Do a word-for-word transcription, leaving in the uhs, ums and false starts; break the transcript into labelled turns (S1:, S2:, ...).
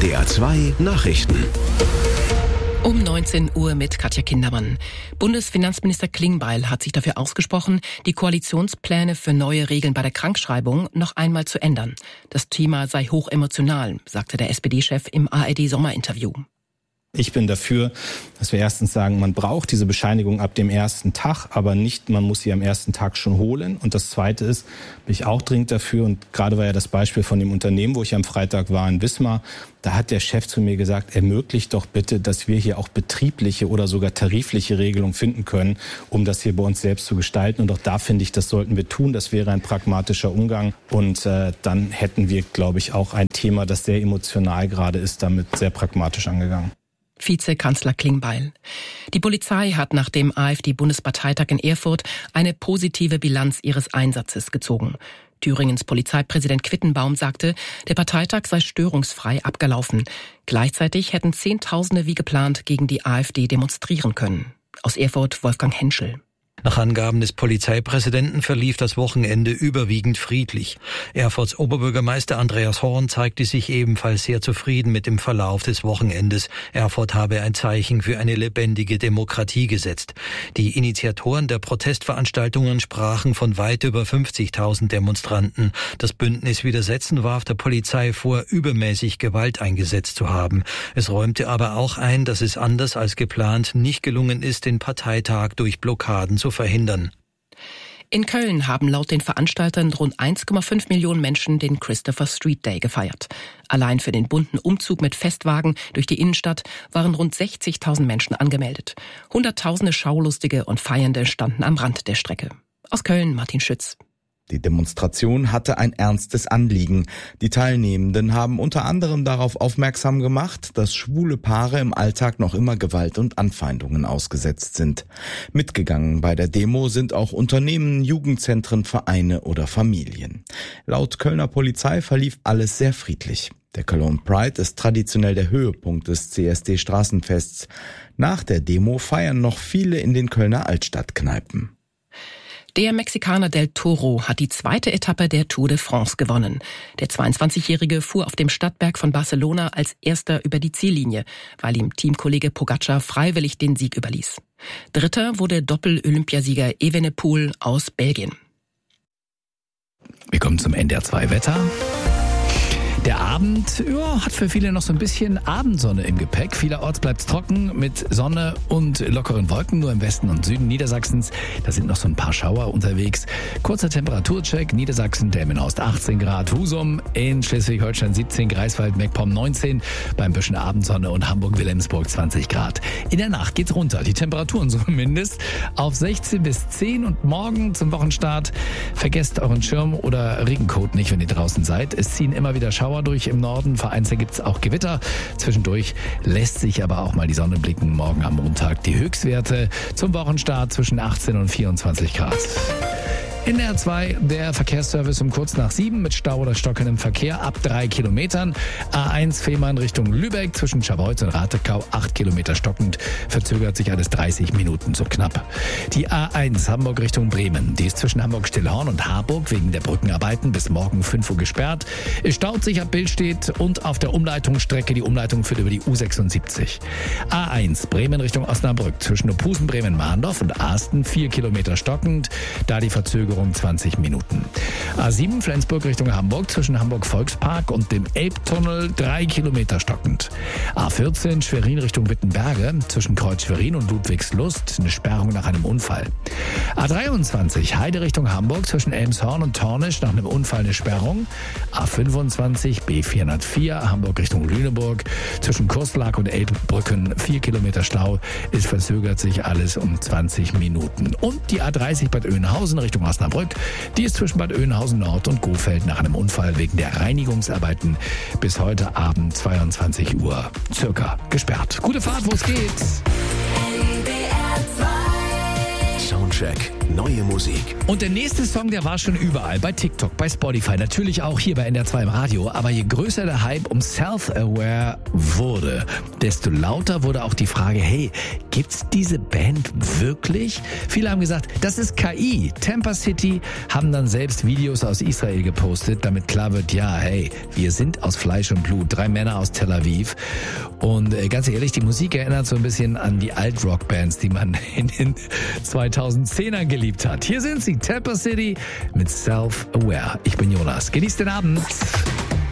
S1: D R zwei Nachrichten.
S2: Um neunzehn Uhr mit Katja Kindermann. Bundesfinanzminister Klingbeil hat sich dafür ausgesprochen, die Koalitionspläne für neue Regeln bei der Krankschreibung noch einmal zu ändern. Das Thema sei hochemotional, sagte der S P D-Chef im A R D-Sommerinterview.
S3: Ich bin dafür, dass wir erstens sagen, man braucht diese Bescheinigung ab dem ersten Tag, aber nicht, man muss sie am ersten Tag schon holen. Und das Zweite ist, bin ich auch dringend dafür, und gerade war ja das Beispiel von dem Unternehmen, wo ich am Freitag war in Wismar, da hat der Chef zu mir gesagt, ermöglicht doch bitte, dass wir hier auch betriebliche oder sogar tarifliche Regelungen finden können, um das hier bei uns selbst zu gestalten. Und auch da finde ich, das sollten wir tun. Das wäre ein pragmatischer Umgang. Und äh, dann hätten wir, glaube ich, auch ein Thema, das sehr emotional gerade ist, damit sehr pragmatisch angegangen.
S2: Vizekanzler Klingbeil. Die Polizei hat nach dem AfD-Bundesparteitag in Erfurt eine positive Bilanz ihres Einsatzes gezogen. Thüringens Polizeipräsident Quittenbaum sagte, der Parteitag sei störungsfrei abgelaufen. Gleichzeitig hätten Zehntausende wie geplant gegen die AfD demonstrieren können. Aus Erfurt Wolfgang Henschel.
S4: Nach Angaben des Polizeipräsidenten verlief das Wochenende überwiegend friedlich. Erfurts Oberbürgermeister Andreas Horn zeigte sich ebenfalls sehr zufrieden mit dem Verlauf des Wochenendes. Erfurt habe ein Zeichen für eine lebendige Demokratie gesetzt. Die Initiatoren der Protestveranstaltungen sprachen von weit über fünfzigtausend Demonstranten. Das Bündnis Widersetzen warf der Polizei vor, übermäßig Gewalt eingesetzt zu haben. Es räumte aber auch ein, dass es anders als geplant nicht gelungen ist, den Parteitag durch Blockaden zu verhindern.
S2: In Köln haben laut den Veranstaltern rund eins Komma fünf Millionen Menschen den Christopher Street Day gefeiert. Allein für den bunten Umzug mit Festwagen durch die Innenstadt waren rund sechzigtausend Menschen angemeldet. Hunderttausende Schaulustige und Feiernde standen am Rand der Strecke. Aus Köln Martin Schütz.
S5: Die Demonstration hatte ein ernstes Anliegen. Die Teilnehmenden haben unter anderem darauf aufmerksam gemacht, dass schwule Paare im Alltag noch immer Gewalt und Anfeindungen ausgesetzt sind. Mitgegangen bei der Demo sind auch Unternehmen, Jugendzentren, Vereine oder Familien. Laut Kölner Polizei verlief alles sehr friedlich. Der Cologne Pride ist traditionell der Höhepunkt des C S D-Straßenfests. Nach der Demo feiern noch viele in den Kölner Altstadtkneipen.
S2: Der Mexikaner Del Toro hat die zweite Etappe der Tour de France gewonnen. Der zweiundzwanzigjährige fuhr auf dem Stadtberg von Barcelona als erster über die Ziellinie, weil ihm Teamkollege Pogacar freiwillig den Sieg überließ. Dritter wurde Doppel-Olympiasieger Evenepoel aus Belgien.
S6: Wir kommen zum N D R zwei Wetter. Der Abend ja, hat für viele noch so ein bisschen Abendsonne im Gepäck. Vielerorts bleibt es trocken mit Sonne und lockeren Wolken. Nur im Westen und Süden Niedersachsens, da sind noch so ein paar Schauer unterwegs. Kurzer Temperaturcheck. Niedersachsen, Delmenhorst achtzehn Grad, Husum in Schleswig-Holstein siebzehn, Greifswald, Meckpomm neunzehn, beim bisschen Abendsonne und Hamburg-Wilhelmsburg zwanzig Grad. In der Nacht geht's runter. Die Temperaturen zumindest auf sechzehn bis zehn und morgen zum Wochenstart vergesst euren Schirm oder Regencoat nicht, wenn ihr draußen seid. Es ziehen immer wieder Schauer durch im Norden. Vereinzelt gibt es auch Gewitter. Zwischendurch lässt sich aber auch mal die Sonne blicken. Morgen am Montag die Höchstwerte zum Wochenstart zwischen achtzehn und vierundzwanzig Grad. In der R zwei der Verkehrsservice um kurz nach sieben mit Stau oder stockendem Verkehr ab drei Kilometern. A eins Fehmarn Richtung Lübeck zwischen Scharbeutz und Ratekau acht Kilometer stockend. Verzögert sich alles dreißig Minuten so knapp. Die A eins Hamburg Richtung Bremen. Die ist zwischen Hamburg-Stillhorn und Harburg wegen der Brückenarbeiten bis morgen fünf Uhr gesperrt. Es staut sich ab Billstedt und auf der Umleitungsstrecke. Die Umleitung führt über die U sechsundsiebzig. A eins Bremen Richtung Osnabrück zwischen Opusen, Bremen-Mahndorf und Asten vier Kilometer stockend. Da die Verzögerung zwanzig Minuten. A sieben Flensburg Richtung Hamburg zwischen Hamburg Volkspark und dem Elbtunnel drei Kilometer stockend. A vierzehn Schwerin Richtung Wittenberge zwischen Kreuz Schwerin und Ludwigslust eine Sperrung nach einem Unfall. A dreiundzwanzig Heide Richtung Hamburg zwischen Elmshorn und Tornisch nach einem Unfall eine Sperrung. A fünfundzwanzig B vierhundertvier Hamburg Richtung Lüneburg zwischen Kurslag und Elbbrücken vier Kilometer Stau. Es verzögert sich alles um zwanzig Minuten. Und die A dreißig Bad Oeynhausen Richtung Osnabrück. Die ist zwischen Bad Oeynhausen Nord und Gohfeld nach einem Unfall wegen der Reinigungsarbeiten bis heute Abend zweiundzwanzig Uhr circa gesperrt. Gute Fahrt, wo es geht.
S1: Soundcheck. Neue Musik.
S6: Und der nächste Song, der war schon überall. Bei TikTok, bei Spotify, natürlich auch hier bei N D R zwei im Radio. Aber je größer der Hype um Self-Aware wurde, desto lauter wurde auch die Frage, hey, gibt's diese Band wirklich? Viele haben gesagt, das ist K I. Tampa City haben dann selbst Videos aus Israel gepostet, damit klar wird, ja, hey, wir sind aus Fleisch und Blut. Drei Männer aus Tel Aviv. Und äh, ganz ehrlich, die Musik erinnert so ein bisschen an die Alt-Rock-Bands, die man in den zweitausendzehnern geliebt hat. Hier sind sie, Tampa City mit Self-Aware. Ich bin Jonas. Genießt den Abend.